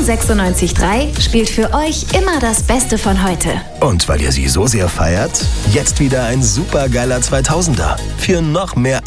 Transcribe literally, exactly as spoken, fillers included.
M sechsundneunzig Komma drei spielt für euch immer das Beste von heute. Und weil ihr sie so sehr feiert, jetzt wieder ein supergeiler zweitausender für noch mehr